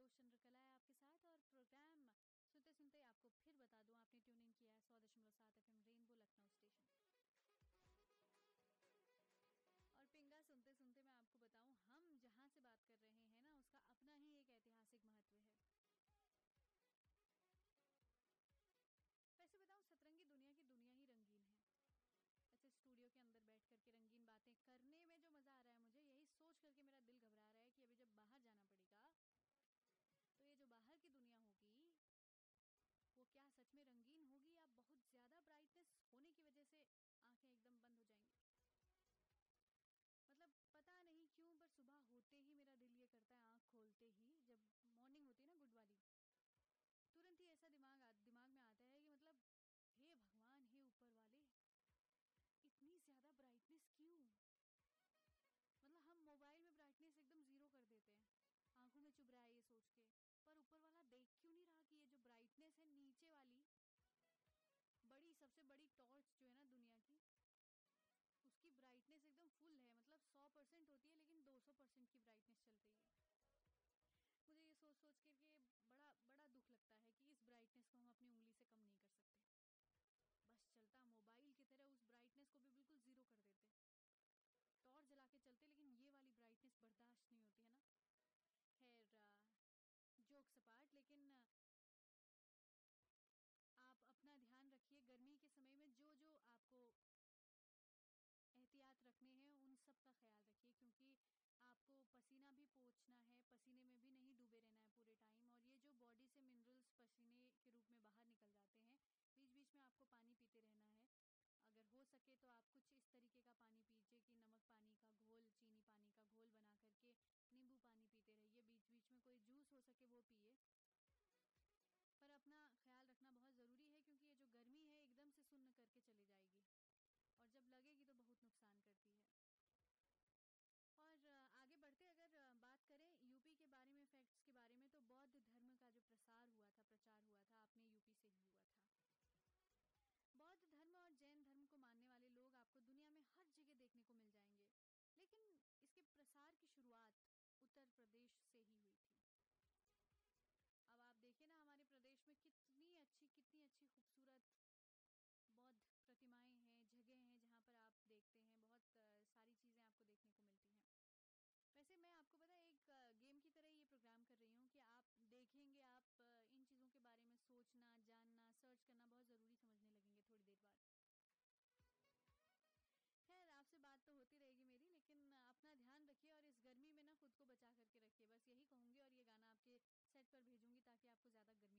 दोस्त चंद्रकला है आपके साथ और प्रोग्राम सुनते सुनते आपको फिर बता दूं आपने ट्यूनिंग किया है 100.7 FM रेनबो लखनऊ स्टेशन। और पिंगा सुनते सुनते मैं आपको बताऊं हम जहां से बात कर रहे हैं ना उसका अपना ही एक ऐतिहासिक महत्व है। वैसे बताऊं सतरंगी दुनिया की दुनिया ही रंगीन है। ऐसे स्टूडियो के अंदर बैठ करके रंगीन बातें करने में जो मज़ा आ रहा है मुझे यही सोच करके मेरा दिल घबरा रहा है कि अभी जब बाहर जाना पड़ेगा तो ये जो बाहर की दुनिया होगी वो क्या सच में रंगीन होगी या बहुत ज़्यादा ब्राइटनेस होने की वजह से आंखें एकदम बंद हो जाएंगी। मतलब पता नहीं क्यों पर सुबह होते ही मेरा दिल ये करता है आँख खोलते ही जब मॉर्निंग होती है ना गुड वाली तुरंत ही ऐसा दिमाग में आता है कि मतलब हे भगवान हे ऊपर वाले इतनी ज़्यादा ब्राइटनेस क्यों। मतलब हम मोबाइल में ब्राइटनेस एकदम ज़ीरो कर देते हैं आंखों में चुभ रहा है ये सोच के पर ऊपर वाला देख क्यों नहीं रहा कि ये जो ब्राइटनेस है नीचे वाली बड़ी सबसे बड़ी टॉर्च जो है ना दुनिया की उसकी ब्राइटनेस एकदम फुल है मतलब 100% होती है लेकिन 200% की ब्राइटनेस चल रही है। मुझे ये सोच सोच करके बड़ा बड़ा दुख लगता है कि इस ब्राइटनेस को हम अपनी उंगली से कम नहीं कर सकते। बस चलता मोबाइल की तरह उस ब्राइटनेस को भी बिल्कुल ज़ीरो कर देते टॉर्च जला के चलते लेकिन ये वाली ब्राइटनेस बर्दाश्त नहीं होती है ना। खैर जोक सपाट लेकिन आप अपना ध्यान रखिए गर्मी के समय में जो जो आपको एहतियात रखने हैं उन सब का ख्याल रखिए क्योंकि आपको पसीना भी पोंछना है पसीने में भी नहीं डूबे रहना है पूरे टाइम और ये जो बॉडी से मिनरल्स पसीने के रूप में बाहर निकल जाते हैं बीच बीच में आपको पानी पीते रहना है। अगर हो सके तो आप कुछ इस तरीके का पानी पीजिए कि नमक पानी का घोल चीनी पानी का घोल बना करके नींबू पानी पीते रहिए बीच बीच में कोई जूस हो सके वो पिए। पर अपना ख्याल रखना बहुत ज़रूरी है क्योंकि ये जो गर्मी है एकदम से सुन्न करके चली जाएगी और जब लगेगी तो बहुत नुकसान करती है। और आगे बढ़ते अगर बात करें यूपी के बारे में फैक्ट्स के बारे में तो बौद्ध धर्म का जो प्रचार हुआ था अपने यूपी से ही हुआ था। बौद्ध धर्म और जैन धर्म को मानने वाले लोग आपको दुनिया में हर जगह देखने को मिल जाएंगे लेकिन इसके प्रसार की शुरुआत उत्तर प्रदेश से ही हुई थी। अब आप देखें ना हमारे प्रदेश में कितनी अच्छी खूबसूरत बौद्ध प्रतिमाएं हैं जगह हैं जहाँ पर आप देखते हैं बहुत सारी चीज़ें आपको देखने को मिलती हैं। वैसे मैं आपको पता है एक गेम की तरह ये प्रोग्राम कर रही हूँ कि आप देखेंगे आप इन चीज़ों के बारे में सोचना जानना सर्च करना बहुत ज़रूरी समझने लगेंगे थोड़ी देर बाद। खैर आपसे बात तो होती रहेगी मेरी लेकिन अपना ध्यान रखिए और इस गर्मी में ना खुद को बचा करके रखिए बस यही कहूँगी और ये गाना आपके सेट पर भेजूंगी ताकि आपको ज़्यादा गर्मी